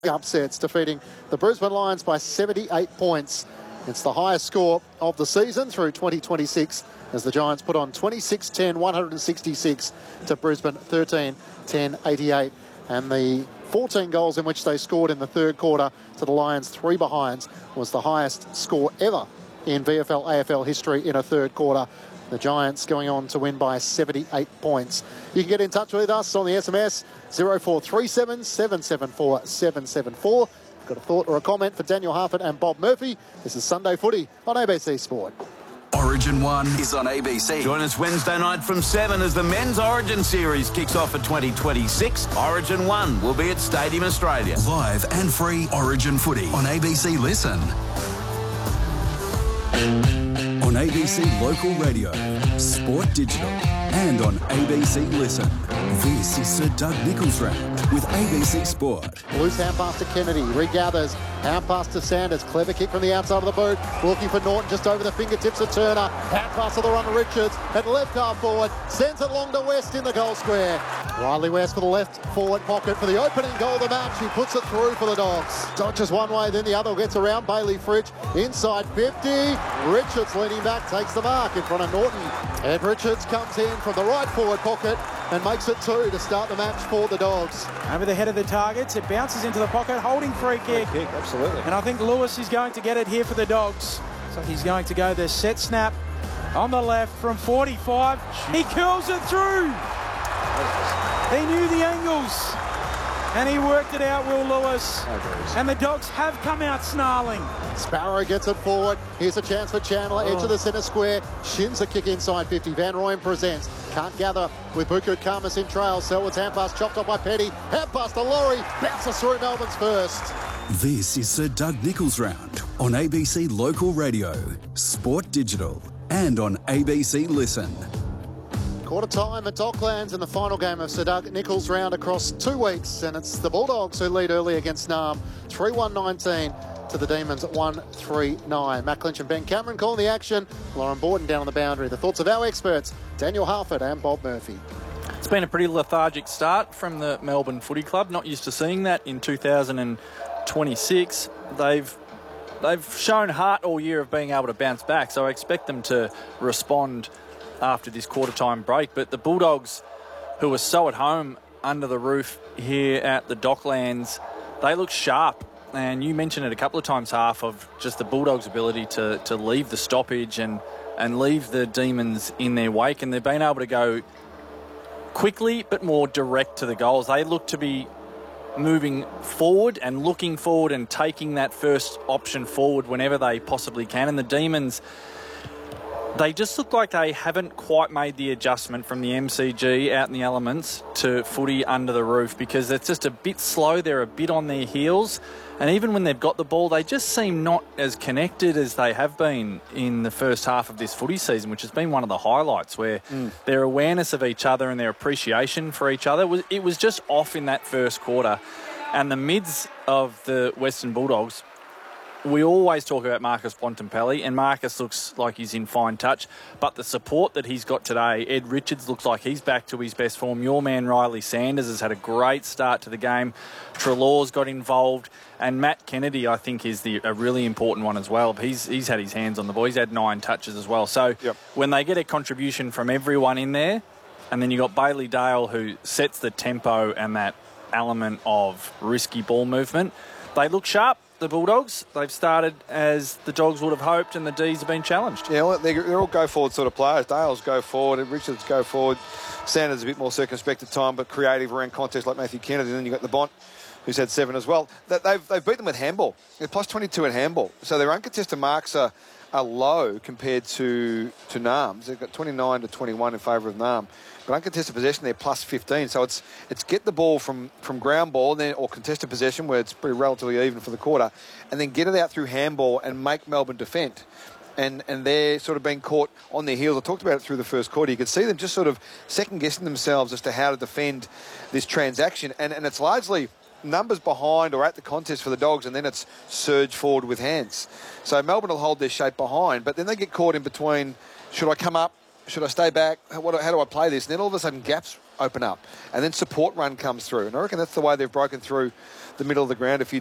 upsets, defeating the Brisbane Lions by 78 points. It's the highest score of the season through 2026 as the Giants put on 26-10, 166 to Brisbane 13-10, 88. And the 14 goals in which they scored in the third quarter to the Lions' 3 behinds was the highest score ever in VFL AFL history in a third quarter. The Giants going on to win by 78 points. You can get in touch with us on the SMS 0437 774 774. If you've got a thought or a comment for Daniel Harford and Bob Murphy, this is Sunday Footy on ABC Sport. Origin 1 is on ABC. Join us Wednesday night from 7 as the Men's Origin Series kicks off for 2026. Origin 1 will be at Stadium Australia. Live and free Origin Footy on ABC Listen. On ABC Local Radio, Sport Digital, and on ABC Listen. This is Sir Doug Nicholls Round with ABC Sport. Loose hand pass to Kennedy, regathers, hand pass to Sanders, clever kick from the outside of the boot, looking for Norton just over the fingertips of Turner, hand pass to the run of Richards, and left half forward, sends it along to West in the goal square. Riley West for the left forward pocket for the opening goal of the match, he puts it through for the Dogs. Dodges one way, then the other, gets around Bailey Fridge, inside 50, Richards leaning back, takes the mark in front of Norton. Ed Richards comes in from the right forward pocket and makes it 2 to start the match for the Dogs. Over the head of the targets, it bounces into the pocket, holding free kick. Absolutely. And I think Lewis is going to get it here for the Dogs. So he's going to go the set snap on the left from 45. He curls it through. He knew the angles. And he worked it out, Will Lewis. And the Dogs have come out snarling. Sparrow gets it forward. Here's a chance for Chandler. Edge of the centre square. Shins a kick inside 50. Van Rooyen presents. Can't gather with Buku Khamis in trail. Selwood's hand pass chopped off by Petty. Hand pass to Laurie. Bounces through Melbourne's first. This is Sir Doug Nicholls Round on ABC Local Radio, Sport Digital, and on ABC Listen. Quarter time at Docklands in the final game of Sir Doug Nicholls Round across 2 weeks, and it's the Bulldogs who lead early against Narm 3-1-19 to the Demons 1-3-9. Matt Clinch and Ben Cameron calling the action. Lauren Borden down on the boundary. The thoughts of our experts, Daniel Harford and Bob Murphy. It's been a pretty lethargic start from the Melbourne Footy Club. Not used to seeing that in 2026. They've shown heart all year of being able to bounce back, so I expect them to respond after this quarter-time break. But the Bulldogs, who were so at home under the roof here at the Docklands, they look sharp. And you mentioned it a couple of times, Half, of just the Bulldogs' ability to leave the stoppage and leave the Demons in their wake. And they've been able to go quickly but more direct to the goals. They look to be moving forward and looking forward and taking that first option forward whenever they possibly can. And the Demons, they just look like they haven't quite made the adjustment from the MCG out in the elements to footy under the roof, because it's just a bit slow. They're a bit on their heels. And even when they've got the ball, they just seem not as connected as they have been in the first half of this footy season, which has been one of the highlights, where their awareness of each other and their appreciation for each other, it was just off in that first quarter. And the mids of the Western Bulldogs, we always talk about Marcus Bontempelli, and Marcus looks like he's in fine touch. But the support that he's got today, Ed Richards looks like he's back to his best form. Your man Riley Sanders has had a great start to the game. Treloar's got involved. And Matt Kennedy, I think, is a really important one as well. He's had his hands on the ball. He's had 9 touches as well. So when they get a contribution from everyone in there, and then you've got Bailey Dale, who sets the tempo and that element of risky ball movement, they look sharp. The Bulldogs, they've started as the Dogs would have hoped, and the D's have been challenged. Yeah, well, they're all go-forward sort of players. Dale's go forward, and Richards go forward. Sanders a bit more circumspect at time, but creative around contests like Matthew Kennedy. And then you've got the Bont, who's had 7 as well. They've beat them with handball. They're plus 22 in handball. So their uncontested marks are low compared to Narm's. They've got 29 to 21 in favour of Narm. But uncontested possession, they're plus 15. So it's get the ball from ground ball or contested possession, where it's pretty relatively even for the quarter, and then get it out through handball and make Melbourne defend. And they're sort of being caught on their heels. I talked about it through the first quarter. You could see them just sort of second-guessing themselves as to how to defend this transaction. And it's largely numbers behind or at the contest for the Dogs, and then it's surge forward with hands. So Melbourne will hold their shape behind, but then they get caught in between, should I come up? Should I stay back? How do I play this? And then all of a sudden gaps open up. And then support run comes through. And I reckon that's the way they've broken through the middle of the ground a few